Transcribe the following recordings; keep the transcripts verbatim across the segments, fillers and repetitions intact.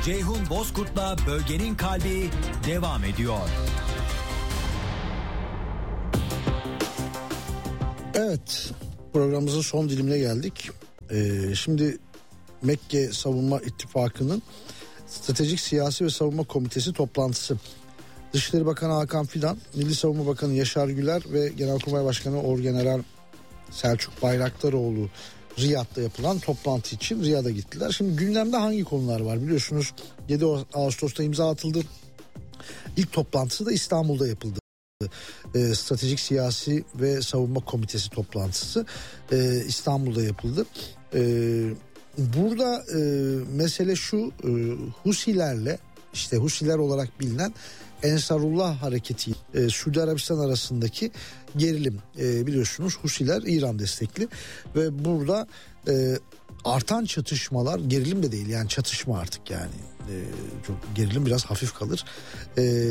Ceyhun Bozkurt'la Bölgenin Kalbi devam ediyor. Evet, programımızın son dilimine geldik. Ee, şimdi Mekke Savunma İttifakı'nın Stratejik Siyasi ve Savunma Komitesi toplantısı. Dışişleri Bakanı Hakan Fidan, Milli Savunma Bakanı Yaşar Güler ve Genelkurmay Başkanı Orgeneral Selçuk Bayraktaroğlu Riyad'da yapılan toplantı için Riyad'a gittiler. Şimdi gündemde hangi konular var biliyorsunuz, yedi Ağustos'ta imza atıldı. İlk toplantısı da İstanbul'da yapıldı. E, Stratejik Siyasi ve Savunma Komitesi toplantısı e, İstanbul'da yapıldı. E, burada e, mesele şu, e, Husilerle, işte Husiler olarak bilinen Ensarullah hareketi, e, Suudi Arabistan arasındaki gerilim. E, biliyorsunuz Husiler İran destekli ve burada e, artan çatışmalar, gerilim de değil yani çatışma artık yani e, çok gerilim biraz hafif kalır. E,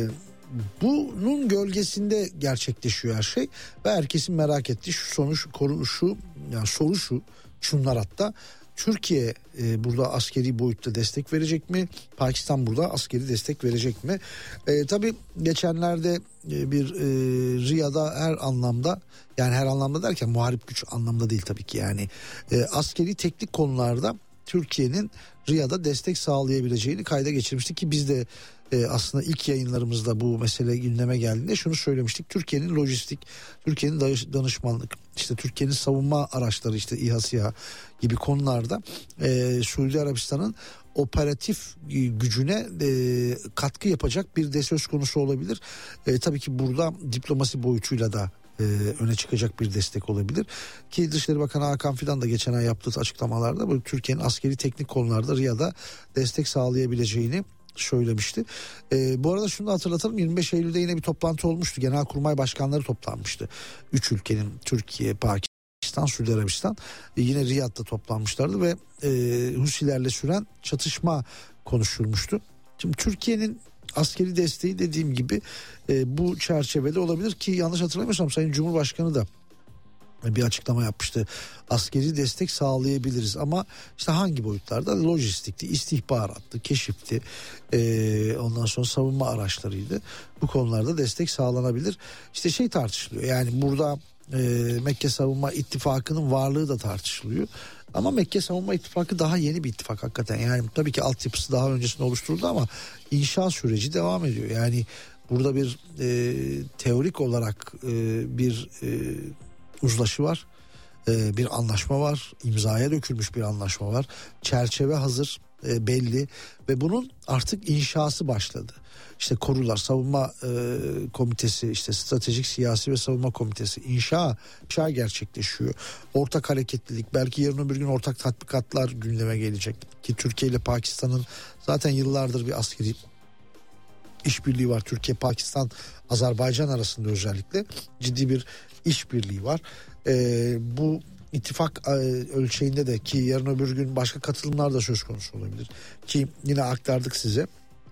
bunun gölgesinde gerçekleşiyor her şey ve herkesin merak ettiği şu sonuç şu yani soru şu şunlar hatta. Türkiye e, burada askeri boyutta destek verecek mi? Pakistan burada askeri destek verecek mi? E, tabii geçenlerde e, bir e, Riyad'a her anlamda, yani her anlamda derken muharip güç anlamda değil tabii ki, yani e, askeri teknik konularda Türkiye'nin Riyad'a destek sağlayabileceğini kayda geçirmiştik ki biz de e, aslında ilk yayınlarımızda bu mesele gündeme geldiğinde şunu söylemiştik. Türkiye'nin lojistik, Türkiye'nin danışmanlık, işte Türkiye'nin savunma araçları, işte İHA SİHA gibi konularda e, Suudi Arabistan'ın operatif gücüne e, katkı yapacak bir de söz konusu olabilir. E, tabii ki burada diplomasi boyutuyla da e, öne çıkacak bir destek olabilir. Ki Dışişleri Bakanı Hakan Fidan da geçen ay yaptığı açıklamalarda bu Türkiye'nin askeri teknik konularda Riyad'a destek sağlayabileceğini söylemişti. E, bu arada şunu da hatırlatalım, yirmi beş Eylül'de yine bir toplantı olmuştu. Genelkurmay başkanları toplanmıştı. Üç ülkenin, Türkiye, Pakistan, Suudi Arabistan e, yine Riyad'da toplanmışlardı ve e, Husilerle süren çatışma konuşulmuştu. Şimdi Türkiye'nin askeri desteği dediğim gibi e, bu çerçevede olabilir ki yanlış hatırlamıyorsam Sayın Cumhurbaşkanı da bir açıklama yapmıştı. Askeri destek sağlayabiliriz ama işte hangi boyutlarda? Lojistikti, istihbarattı, keşifti, ee, ondan sonra savunma araçlarıydı. Bu konularda destek sağlanabilir. İşte şey tartışılıyor, yani burada e, Mekke Savunma İttifakı'nın varlığı da tartışılıyor. Ama Mekke Savunma İttifakı daha yeni bir ittifak hakikaten. Yani tabii ki altyapısı daha öncesinde oluşturuldu ama inşa süreci devam ediyor. Yani burada bir e, teorik olarak e, bir e, uzlaşı var, ee, bir anlaşma var, imzaya dökülmüş bir anlaşma var, çerçeve hazır, e, belli ve bunun artık inşası başladı. İşte korular, savunma e, komitesi, işte stratejik siyasi ve savunma komitesi inşa, inşa gerçekleşiyor. Ortak hareketlilik, belki yarın öbür gün ortak tatbikatlar gündeme gelecek ki Türkiye ile Pakistan'ın zaten yıllardır bir askeri işbirliği var. Türkiye, Pakistan, Azerbaycan arasında özellikle ciddi bir işbirliği var. Ee, bu ittifak e, ölçeğinde de ki yarın öbür gün başka katılımlar da söz konusu olabilir. Ki yine aktardık size.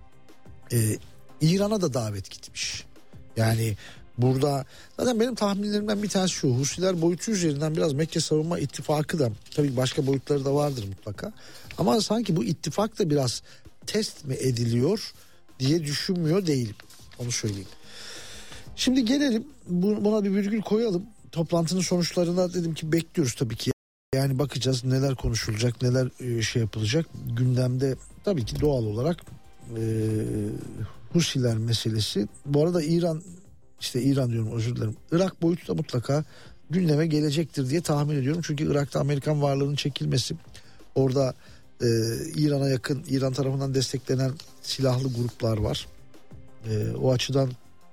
Ee, İran'a da davet gitmiş. Yani burada zaten benim tahminlerimden bir tanesi şu. Husiler boyutu üzerinden biraz Mekke Savunma İttifakı da, tabii başka boyutları da vardır mutlaka. Ama sanki bu ittifak da biraz test mi ediliyor diye düşünmüyor değilim. Onu söyleyeyim. Şimdi gelelim buna bir virgül koyalım. Toplantının sonuçlarına dedim ki bekliyoruz tabii ki. Yani bakacağız neler konuşulacak, neler şey yapılacak. Gündemde tabii ki doğal olarak e, Husiler meselesi. Bu arada İran, işte İran diyorum, özür dilerim. Irak boyutu da mutlaka gündeme gelecektir diye tahmin ediyorum. Çünkü Irak'ta Amerikan varlığının çekilmesi, orada e, İran'a yakın, İran tarafından desteklenen silahlı gruplar var. E, o açıdan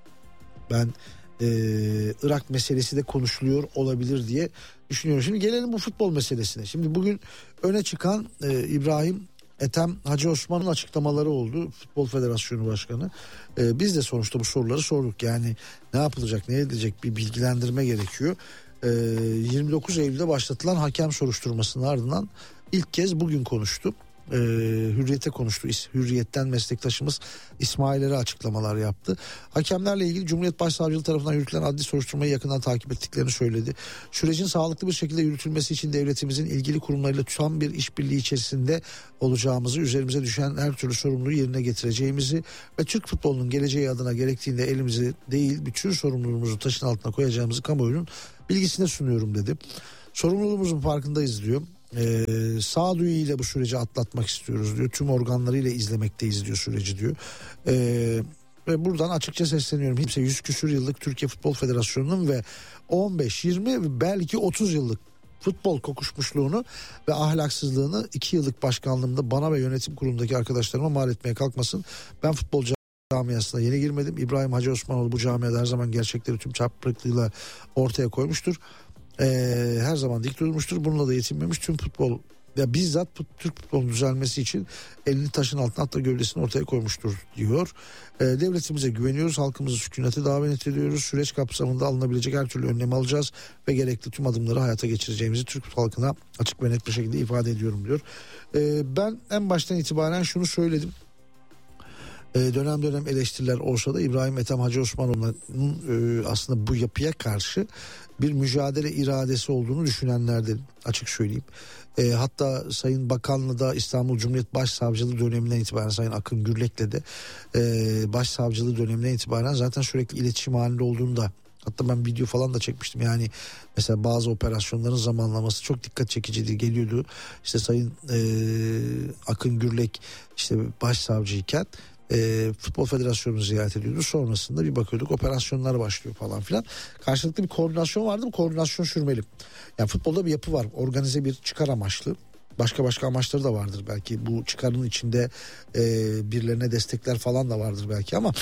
ben e, Irak meselesi de konuşuluyor olabilir diye düşünüyorum. Şimdi gelelim bu futbol meselesine. Şimdi bugün öne çıkan e, İbrahim Ethem Hacı Osman'ın açıklamaları oldu. Futbol Federasyonu Başkanı. E, biz de sonuçta bu soruları sorduk. Yani ne yapılacak, ne edilecek, bir bilgilendirme gerekiyor. E, yirmi dokuz Eylül'de başlatılan hakem soruşturmasının ardından ilk kez bugün konuştu. Ee, Hürriyet'e konuştu. Hürriyet'ten meslektaşımız İsmail'lere açıklamalar yaptı. Hakemlerle ilgili Cumhuriyet Başsavcılığı tarafından yürütülen adli soruşturmayı yakından takip ettiklerini söyledi. Sürecin sağlıklı bir şekilde yürütülmesi için devletimizin ilgili kurumlarıyla tam bir işbirliği içerisinde olacağımızı, üzerimize düşen her türlü sorumluluğu yerine getireceğimizi ve Türk futbolunun geleceği adına gerektiğinde elimizi değil bütün sorumluluğumuzu taşın altına koyacağımızı kamuoyunun bilgisine sunuyorum dedi. Sorumluluğumuzun farkındayız diyor. Ee, sağduyu ile bu süreci atlatmak istiyoruz diyor. Tüm organlarıyla izlemekteyiz diyor süreci diyor. Ee, ve buradan açıkça sesleniyorum. Kimse yüz küsür yıllık Türkiye Futbol Federasyonu'nun ve on beş yirmi belki otuz yıllık futbol kokuşmuşluğunu ve ahlaksızlığını iki yıllık başkanlığımda bana ve yönetim kurulundaki arkadaşlarıma mal etmeye kalkmasın. Ben futbol camiasına yeni girmedim. İbrahim Hacı Osmanoğlu bu camiada her zaman gerçekleri tüm çarpıklığıyla ortaya koymuştur. Ee, her zaman dik durmuştur. Bununla da yetinmemiş. Tüm futbol ve bizzat Türk futbolunun düzelmesi için elini taşın altına hatta gövdesini ortaya koymuştur diyor. Ee, devletimize güveniyoruz. Halkımızı sükunete davet ediyoruz. Süreç kapsamında alınabilecek her türlü önlemi alacağız ve gerekli tüm adımları hayata geçireceğimizi Türk halkına açık ve net bir şekilde ifade ediyorum diyor. Ee, ben en baştan itibaren şunu söyledim. Ee, dönem dönem eleştiriler olsa da İbrahim Ethem Hacı Osmanoğlu'nun e, aslında bu yapıya karşı bir mücadele iradesi olduğunu düşünenlerden açık söyleyeyim. E, hatta Sayın Bakan'la da İstanbul Cumhuriyet Başsavcılığı döneminden itibaren Sayın Akın Gürlek'le de e, Başsavcılığı döneminden itibaren zaten sürekli iletişim halinde olduğunu da, hatta ben video falan da çekmiştim. Yani mesela bazı operasyonların zamanlaması çok dikkat çekici geliyordu. İşte Sayın e, Akın Gürlek işte başsavcıyken E, Futbol Federasyonu'nu ziyaret ediyordu. Sonrasında bir bakıyorduk operasyonlar başlıyor falan filan. Karşılıklı bir koordinasyon vardı. Bu koordinasyon sürmeli. Yani futbolda bir yapı var. Organize bir çıkar amaçlı. Başka başka amaçları da vardır belki. Bu çıkarın içinde e, birilerine destekler falan da vardır belki ama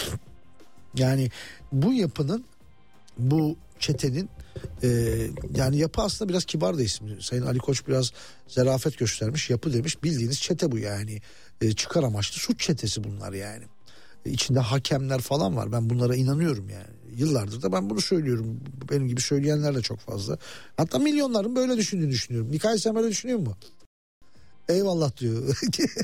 yani bu yapının, bu çetenin e, yani yapı aslında biraz kibar da isim. Sayın Ali Koç biraz zarafet göstermiş, yapı demiş. Bildiğiniz çete bu yani. E, çıkar amaçlı suç çetesi bunlar yani. E, içinde hakemler falan var. Ben bunlara inanıyorum yani. Yıllardır da ben bunu söylüyorum. Benim gibi söyleyenler de çok fazla. Hatta milyonların böyle düşündüğünü düşünüyorum. Mikail sen böyle düşünüyor mu? Eyvallah diyor.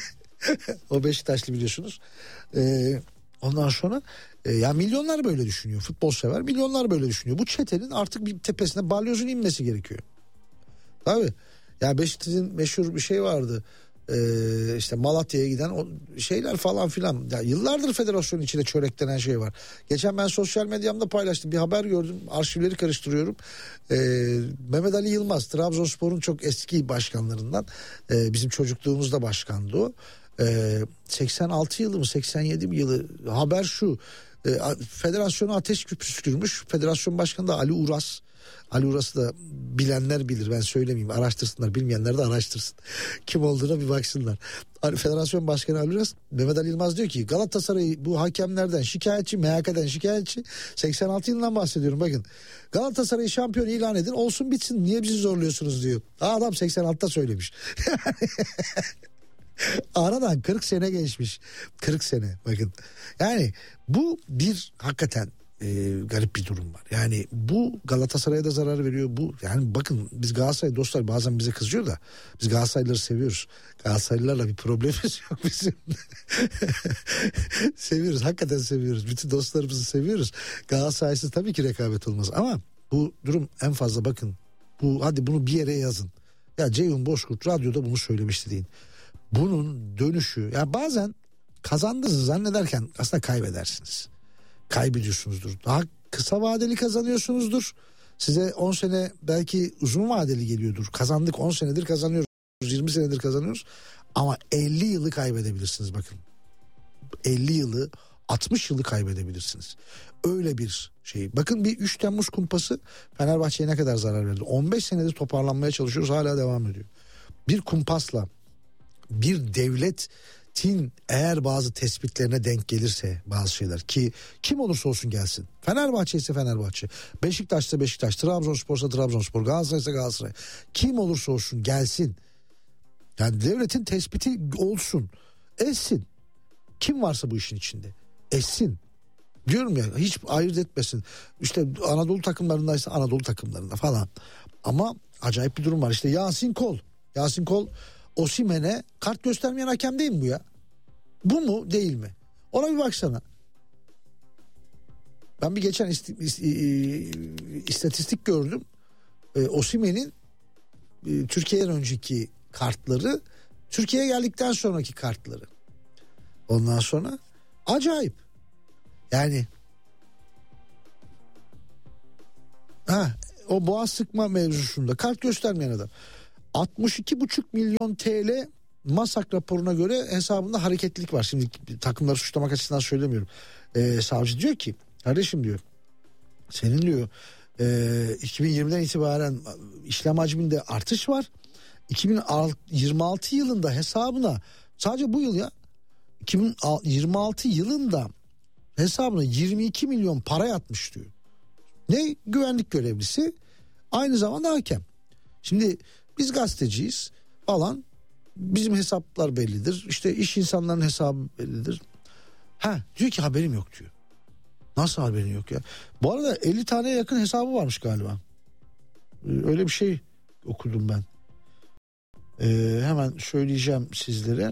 O Beşiktaşlı biliyorsunuz. E, ondan sonra e, ya milyonlar böyle düşünüyor. Futbol sever milyonlar böyle düşünüyor. Bu çetenin artık bir tepesine balyozun inmesi gerekiyor. Tabii. Ya Beşiktaş'ın meşhur bir şey vardı. Ee, işte Malatya'ya giden o şeyler falan filan. Ya yıllardır federasyonun içinde çöreklenen şey var. Geçen ben sosyal medyamda paylaştım. Bir haber gördüm. Arşivleri karıştırıyorum. Ee, Mehmet Ali Yılmaz, Trabzonspor'un çok eski başkanlarından. Ee, bizim çocukluğumuzda başkandı o. Ee, seksen altı yılı mı seksen yedi yılı haber şu. Ee, federasyonu ateş püskürmüş. Federasyon başkanı da Ali Uras. Ali Uras'ı da bilenler bilir, ben söylemeyeyim, araştırsınlar, bilmeyenler de araştırsın. Kim olduğuna bir baksınlar. Federasyon Başkanı Ali Uras, Mehmet Ali Yılmaz diyor ki Galatasaray bu hakemlerden şikayetçi, M H K'den şikayetçi. seksen altı yılından bahsediyorum bakın. Galatasaray'ı şampiyon ilan edin, olsun bitsin, niye bizi zorluyorsunuz diyor. Adam seksen altıda söylemiş. Aradan kırk sene geçmiş. kırk sene bakın. Yani bu bir hakikaten e, garip bir durum var. Yani bu Galatasaray'a da zarar veriyor. Bu yani bakın biz Galatasaray dostlar bazen bize kızıyor da biz Galatasaraylıları seviyoruz. Galatasaraylılarla bir problemimiz yok bizim. Seviyoruz, hakikaten seviyoruz. Bütün dostlarımızı seviyoruz. Galatasaray'sız tabii ki rekabet olmaz ama bu durum en fazla bakın. Bu hadi bunu bir yere yazın. Ya Ceyhun Bozkurt radyoda bunu söylemişti deyin. Bunun dönüşü ya bazen kazandığınızı zannederken aslında kaybedersiniz. Kaybediyorsunuzdur. Daha kısa vadeli kazanıyorsunuzdur. Size on sene belki uzun vadeli geliyordur. Kazandık on senedir kazanıyoruz. yirmi senedir kazanıyoruz. Ama elli yılı kaybedebilirsiniz bakın. elli yılı altmış yılı kaybedebilirsiniz. Öyle bir şey. Bakın bir üç Temmuz kumpası Fenerbahçe'ye ne kadar zarar verdi. on beş senedir toparlanmaya çalışıyoruz, hala devam ediyor. Bir kumpasla bir devletin eğer bazı tespitlerine denk gelirse bazı şeyler, ki kim olursa olsun gelsin, Fenerbahçe ise Fenerbahçe, Beşiktaş ise Beşiktaş, Trabzonspor ise Trabzonspor, Galatasaray ise Galatasaray, kim olursa olsun gelsin, yani devletin tespiti olsun, etsin, kim varsa bu işin içinde etsin diyorum ya, hiç ayırt etmesin. İşte Anadolu takımlarındaysa Anadolu takımlarında falan. Ama acayip bir durum var. İşte Yasin Kol Yasin Kol Osimhen'e kart göstermeyen hakem değil mi bu ya? Bu mu değil mi? Ona bir baksana. Ben bir geçen ist- ist- istatistik gördüm. E, Osimhen'in e, Türkiye'den önceki kartları, Türkiye'ye geldikten sonraki kartları. Ondan sonra acayip. Yani ha, o boğaz sıkma mevzusunda kart göstermeyen adam. altmış iki buçuk milyon T L MASAK raporuna göre hesabında hareketlilik var. Şimdi takımları suçlamak açısından söylemiyorum. Ee, savcı diyor ki kardeşim diyor, senin diyor e, iki bin yirmiden itibaren işlem hacminde artış var. iki bin yirmi altı yılında hesabına, sadece bu yıl ya, iki bin yirmi altı yılında hesabına yirmi iki milyon para yatmış diyor. Ne güvenlik görevlisi, aynı zamanda hakem. Şimdi biz gazeteciyiz falan, bizim hesaplar bellidir. İşte iş insanlarının hesabı bellidir. Ha, diyor ki haberim yok diyor. Nasıl haberin yok ya? Bu arada elli taneye yakın hesabı varmış galiba. Öyle bir şey okudum ben. Ee, hemen söyleyeceğim sizlere.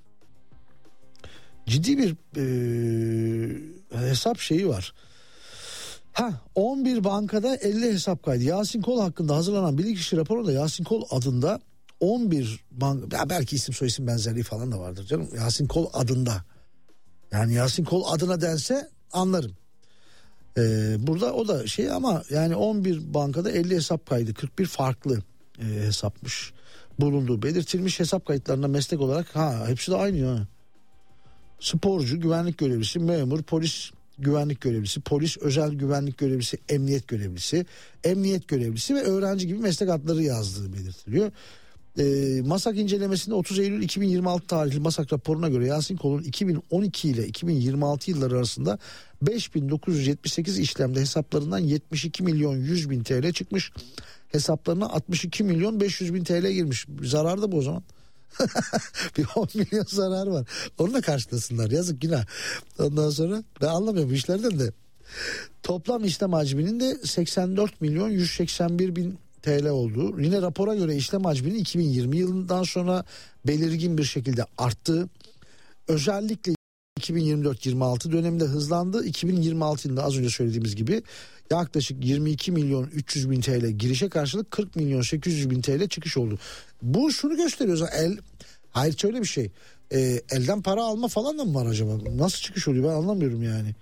Ciddi bir e, hesap şeyi var. Ha, on bir bankada elli hesap kaydı. Yasin Kol hakkında hazırlanan bilirkişi raporunda Yasin Kol adında on bir banka, ya belki isim soyisim benzerliği falan da vardır canım. Yasin Kol adında. Yani Yasin Kol adına dense anlarım. Ee, burada o da şey ama yani on bir bankada elli hesap kaydı, kırk bir farklı e, hesapmış bulunduğu belirtilmiş. Hesap kayıtlarında meslek olarak ha hepsi de aynı ya. Sporcu, güvenlik görevlisi, memur, polis güvenlik görevlisi, polis, özel güvenlik görevlisi, emniyet görevlisi, emniyet görevlisi ve öğrenci gibi meslek adları yazdığı belirtiliyor. E, MASAK incelemesinde otuz Eylül iki bin yirmi altı tarihli MASAK raporuna göre Yasin Kol'un iki bin on iki ile iki bin yirmi altı yılları arasında beş bin dokuz yüz yetmiş sekiz işlemde hesaplarından yetmiş iki milyon yüz bin T L çıkmış. Hesaplarına altmış iki milyon beş yüz bin T L girmiş. Zarar da bu o zaman. Bir on milyon zarar var. Onu da karşılasınlar, yazık, günah. Ondan sonra ben anlamıyorum bu işlerden de. Toplam işlem hacminin de seksen dört milyon yüz seksen bir bin T L olduğu, yine rapora göre işlem hacminin iki bin yirmi yılından sonra belirgin bir şekilde arttığı, özellikle iki bin yirmi dört yirmi altı döneminde hızlandı. iki bin yirmi altı yılında az önce söylediğimiz gibi yaklaşık yirmi iki milyon üç yüz bin T L girişe karşılık kırk milyon sekiz yüz bin T L çıkış oldu. Bu şunu gösteriyor. El, hayır şöyle bir şey. E, elden para alma falan da mı var acaba? Nasıl çıkış oluyor ben anlamıyorum yani.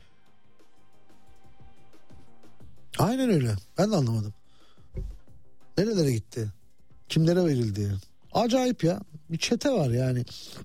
Aynen öyle. Ben de anlamadım. Nerelere gitti? Kimlere verildi? Acayip ya. Bir çete var yani.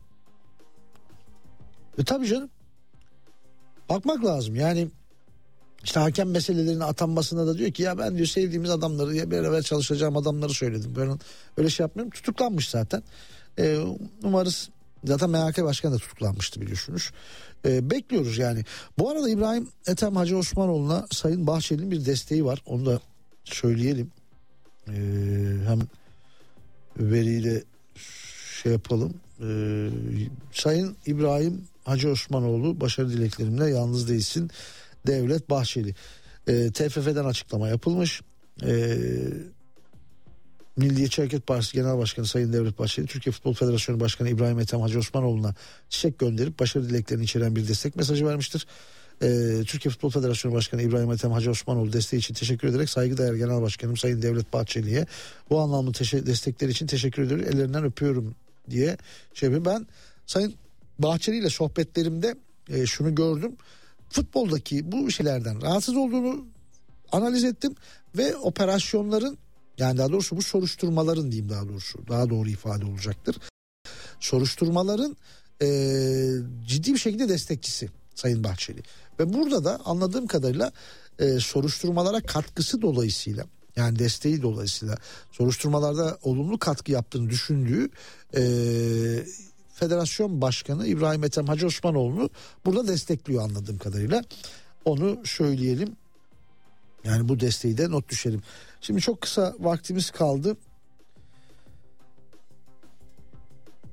E tabii canım. Bakmak lazım yani. İşte hakem meselelerinin atanmasında da diyor ki ya ben diyor sevdiğimiz adamları, ya beraber çalışacağım adamları söyledim. Ben öyle şey yapmıyorum. Tutuklanmış zaten. E, umarız zaten M H K Başkanı da tutuklanmıştı biliyorsunuz. E, bekliyoruz yani. Bu arada İbrahim Ethem Hacı Osmanoğlu'na Sayın Bahçeli'nin bir desteği var. Onu da söyleyelim. E, hem veriyle şey yapalım. E, Sayın İbrahim Hacı Osmanoğlu, başarı dileklerimle yalnız değilsin Devlet Bahçeli. E, T F F'den açıklama yapılmış. E, Milliyetçi Hareket Partisi Genel Başkanı Sayın Devlet Bahçeli, Türkiye Futbol Federasyonu Başkanı İbrahim Ethem Hacı Osmanoğlu'na çiçek gönderip başarı dileklerini içeren bir destek mesajı vermiştir. Ee, Türkiye Futbol Federasyonu Başkanı İbrahim Ethem Hacı Osmanoğlu desteği için teşekkür ederek saygıdeğer Genel Başkanım Sayın Devlet Bahçeli'ye bu anlamlı teşe- destekleri için teşekkür ediyorum, ellerinden öpüyorum diye şey yapayım. Ben Sayın Bahçeli ile sohbetlerimde e, şunu gördüm. Futboldaki bu şeylerden rahatsız olduğunu analiz ettim ve operasyonların, yani daha doğrusu bu soruşturmaların diyeyim, daha doğrusu daha doğru ifade olacaktır. Soruşturmaların e, ciddi bir şekilde destekçisi Sayın Bahçeli. Ve burada da anladığım kadarıyla e, soruşturmalara katkısı dolayısıyla, yani desteği dolayısıyla soruşturmalarda olumlu katkı yaptığını düşündüğü e, Federasyon Başkanı İbrahim Ethem Hacı Osmanoğlu'nu burada destekliyor anladığım kadarıyla. Onu söyleyelim. Yani bu desteği de not düşelim. Şimdi çok kısa vaktimiz kaldı.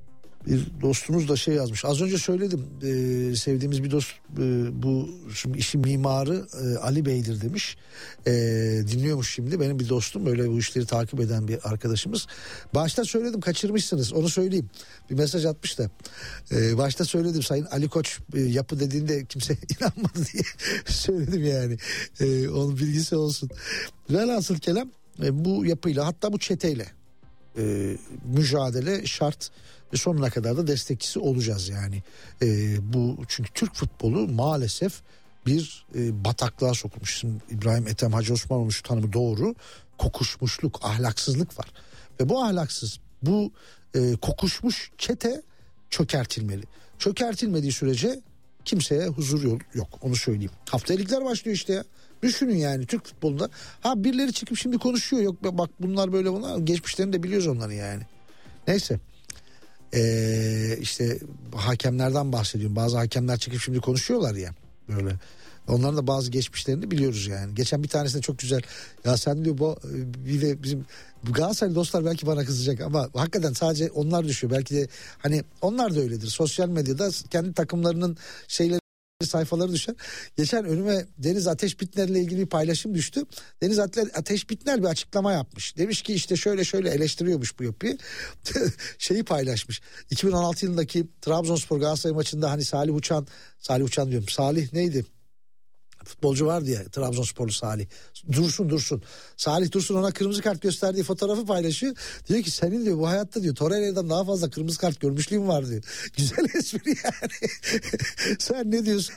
Bir dostumuz da şey yazmış. Az önce söyledim, e, sevdiğimiz bir dost e, bu şimdi işin mimarı e, Ali Bey'dir demiş. E, dinliyormuş şimdi, benim bir dostum, böyle bu işleri takip eden bir arkadaşımız. Başta söyledim, kaçırmışsınız, onu söyleyeyim. Bir mesaj atmış da. E, başta söyledim, Sayın Ali Koç e, yapı dediğinde kimse inanmadı diye söyledim yani. E, onun bilgisi olsun. Velhasıl kelam e, bu yapıyla, hatta bu çeteyle e, mücadele şart. Ve sonuna kadar da destekçisi olacağız yani. Ee, bu çünkü Türk futbolu maalesef bir e, bataklığa sokulmuş. Şimdi İbrahim Ethem Hacı Osmanoğlu şu tanımı doğru. Kokuşmuşluk, ahlaksızlık var. Ve bu ahlaksız, bu e, kokuşmuş çete çökertilmeli. Çökertilmediği sürece kimseye huzur yol yok, onu söyleyeyim. Haftaya ligler başlıyor işte ya. Düşünün yani Türk futbolunda. Ha birileri çıkıp şimdi konuşuyor. Yok bak bunlar böyle, bunlar. Geçmişlerini de biliyoruz onları yani. Neyse. Ee, işte hakemlerden bahsediyorum. Bazı hakemler çıkıp şimdi konuşuyorlar ya böyle. Onların da bazı geçmişlerini biliyoruz yani. Geçen bir tanesinde çok güzel. Ya sen diyor bu bir de bizim Galatasaraylı dostlar belki bana kızacak ama hakikaten sadece onlar düşüyor. Belki de hani onlar da öyledir. Sosyal medyada kendi takımlarının şeyleri, sayfaları düşer. Geçen önüme Deniz Ateş Bitner'le ilgili bir paylaşım düştü. Deniz Ateş Bitner bir açıklama yapmış. Demiş ki işte şöyle şöyle eleştiriyormuş bu yapıyı. Şeyi paylaşmış. iki bin on altı yılındaki Trabzonspor Galatasaray maçında hani Salih Uçan, Salih Uçan diyorum. Salih neydi? Futbolcu vardı ya, Trabzonsporlu Salih. Dursun Dursun. Salih Dursun ona kırmızı kart gösterdiği fotoğrafı paylaşıyor. Diyor ki senin diyor bu hayatta diyor Torreira'dan daha fazla kırmızı kart görmüşlüğüm var diyor. Güzel espri yani. Sen ne diyorsun?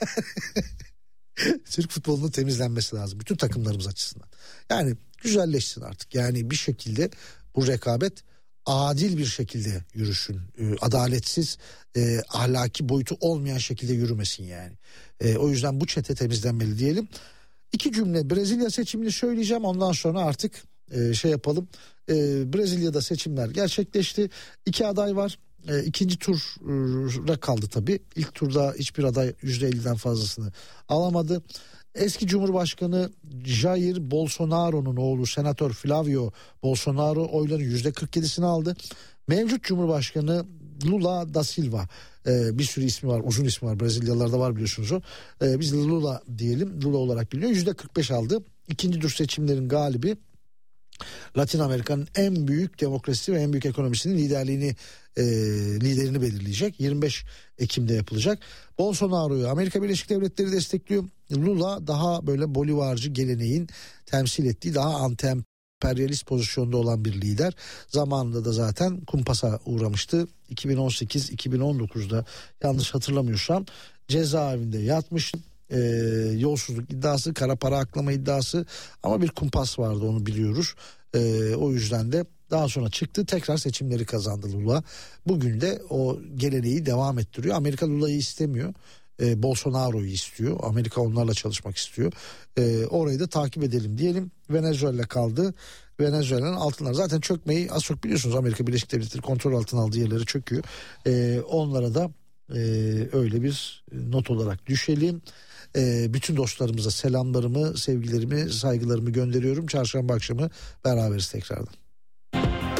Türk futbolunun temizlenmesi lazım. Bütün takımlarımız açısından. Yani güzelleşsin artık. Yani bir şekilde bu rekabet adil bir şekilde yürüsün. Adaletsiz, e, ahlaki boyutu olmayan şekilde yürümesin yani. E, o yüzden bu çete temizlenmeli diyelim. İki cümle Brezilya seçimini söyleyeceğim. Ondan sonra artık e, şey yapalım. E, Brezilya'da seçimler gerçekleşti. İki aday var. E, ikinci tura kaldı tabii. İlk turda hiçbir aday yüzde elliden fazlasını alamadı. Eski Cumhurbaşkanı Jair Bolsonaro'nun oğlu Senatör Flavio Bolsonaro oyların yüzde kırk yedisini aldı. Mevcut Cumhurbaşkanı Lula da Silva, ee, bir sürü ismi var, uzun ismi var, Brezilyalılarda var biliyorsunuz o. Ee, biz Lula diyelim, Lula olarak biliniyor, yüzde kırk beş aldı. İkinci tur seçimlerin galibi Latin Amerika'nın en büyük demokrasisi ve en büyük ekonomisinin liderliğini e, liderini belirleyecek. yirmi beş Ekim'de yapılacak. Bolsonaro'yu Amerika Birleşik Devletleri destekliyor. Lula daha böyle bolivarcı geleneğin temsil ettiği, daha anti-emperyalist pozisyonda olan bir lider. Zamanında da zaten kumpasa uğramıştı. iki bin on sekiz iki bin on dokuzda yanlış hatırlamıyorsam cezaevinde yatmış. Ee, yolsuzluk iddiası, kara para aklama iddiası, ama bir kumpas vardı, onu biliyoruz. Ee, o yüzden de daha sonra çıktı, tekrar seçimleri kazandı Lula. Bugün de o geleneği devam ettiriyor. Amerika Lula'yı istemiyor, ee, Bolsonaro'yu istiyor. Amerika onlarla çalışmak istiyor. Ee, orayı da takip edelim diyelim. Venezuela kaldı. Venezuela'nın altınları zaten çökmeyi az çok biliyorsunuz. Amerika Birleşik Devletleri kontrol altına aldığı yerleri çöküyor. Ee, onlara da e, öyle bir not olarak düşelim. Ee, bütün dostlarımıza selamlarımı, sevgilerimi, saygılarımı gönderiyorum. Çarşamba akşamı beraberiz tekrardan.